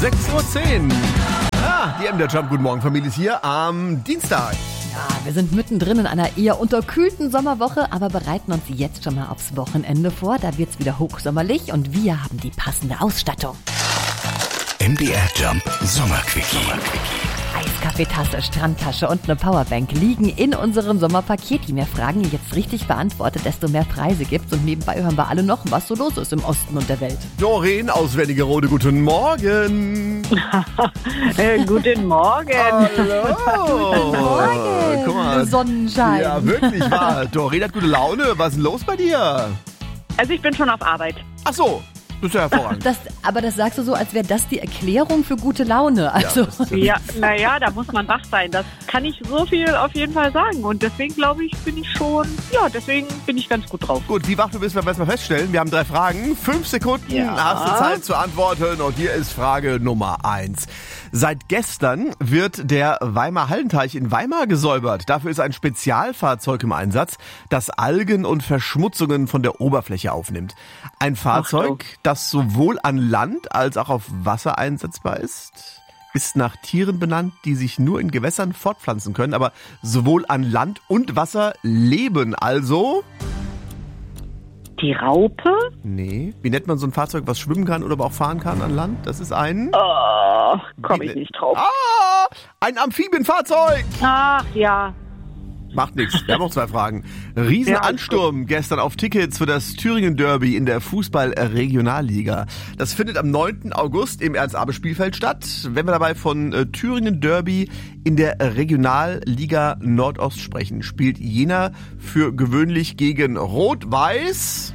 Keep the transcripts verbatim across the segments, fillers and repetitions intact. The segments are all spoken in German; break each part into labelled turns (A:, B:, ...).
A: sechs Uhr zehn. Ah, die M D R Jump, guten Morgen Familie, ist hier am Dienstag.
B: Ja, wir sind mittendrin in einer eher unterkühlten Sommerwoche, aber bereiten uns jetzt schon mal aufs Wochenende vor. Da wird's wieder hochsommerlich und wir haben die passende Ausstattung.
C: M D R Jump Sommerquickie.
B: Eiskaffeetasse, Strandtasche und eine Powerbank liegen in unserem Sommerpaket. Je mehr Fragen ihr jetzt richtig beantwortet, desto mehr Preise gibt's. Und nebenbei hören wir alle noch, was so los ist im Osten und der Welt.
A: Doreen aus Wernigerode, guten Morgen.
D: äh, guten Morgen.
A: Hallo.
B: Guten Morgen.
A: Guck mal.
B: Sonnenschein.
A: Ja, wirklich wahr. Doreen hat gute Laune. Was ist denn los bei dir?
D: Also ich bin schon auf Arbeit.
A: Ach so. Das ist ja hervorragend.
B: Das, aber das sagst du so, als wäre das die Erklärung für gute Laune. Also
D: Ja, naja, da muss man wach sein. Das kann ich so viel auf jeden Fall sagen. Und deswegen glaube ich, bin ich schon, ja, deswegen bin ich ganz gut drauf.
A: Gut, wie wach du bist, werden wir erstmal feststellen. Wir haben drei Fragen. Fünf Sekunden
D: Ja.
A: hast du Zeit zu antworten. Und hier ist Frage Nummer eins. Seit gestern wird der Weimarer Hallenteich in Weimar gesäubert. Dafür ist ein Spezialfahrzeug im Einsatz, das Algen und Verschmutzungen von der Oberfläche aufnimmt. Ein Fahrzeug, das sowohl an Land als auch auf Wasser einsetzbar ist, ist nach Tieren benannt, die sich nur in Gewässern fortpflanzen können, aber sowohl an Land und Wasser leben. Also...
D: Die Raupe?
A: Nee. Wie nennt man so ein Fahrzeug, was schwimmen kann oder aber auch fahren kann an Land? Das ist ein...
D: Oh, komme ich nicht drauf.
A: Ah! Ein Amphibienfahrzeug!
D: Ach ja.
A: Macht nichts. Wir haben noch zwei Fragen. Riesenansturm gestern auf Tickets für das Thüringen Derby in der Fußball-Regionalliga. Das findet am neunten August im Ernst-Abbe-Spielfeld statt. Wenn wir dabei von äh, Thüringen Derby in der Regionalliga Nordost sprechen, spielt Jena für gewöhnlich gegen Rot-Weiß...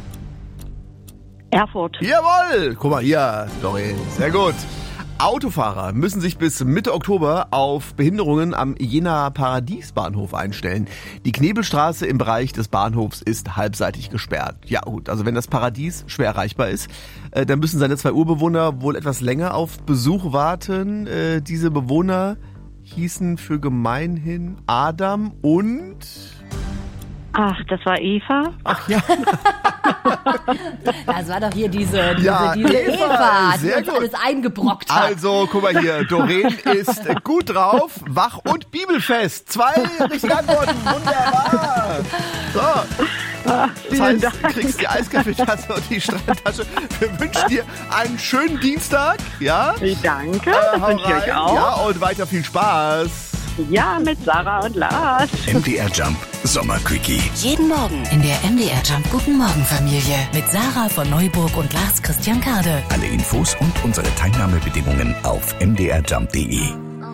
D: Erfurt.
A: Jawohl! Guck mal hier, Doreen. Sehr gut. Autofahrer müssen sich bis Mitte Oktober auf Behinderungen am Jenaer Paradiesbahnhof einstellen. Die Knebelstraße im Bereich des Bahnhofs ist halbseitig gesperrt. Ja gut, also wenn das Paradies schwer erreichbar ist, äh, dann müssen seine zwei Urbewohner wohl etwas länger auf Besuch warten. Äh, diese Bewohner hießen für gemeinhin Adam und...
D: Ach, das war Eva?
A: Ach ja.
B: das war doch hier diese, diese,
A: Ja,
B: diese
A: Eva,
B: Eva, die
A: sehr
B: uns
A: gut.
B: alles eingebrockt hat.
A: Also, guck mal hier, Doreen ist gut drauf, wach und bibelfest. Zwei richtige Antworten, wunderbar. So. Das heißt, du kriegst die Eiskaffeetasse und die Strandtasche. Wir wünschen dir einen schönen Dienstag. Ja?
D: Danke,
A: Äh,
D: das
A: hau
D: wünsche ich euch
A: rein.
D: auch.
A: Ja, und weiter viel Spaß.
D: Ja, mit Sarah und Lars.
C: M D R Jump Sommerquickie.
E: Jeden Morgen in der M D R Jump Guten Morgen Familie mit Sarah von Neuburg und Lars Christian Kade.
C: Alle Infos und unsere Teilnahmebedingungen auf m d r jump punkt d e.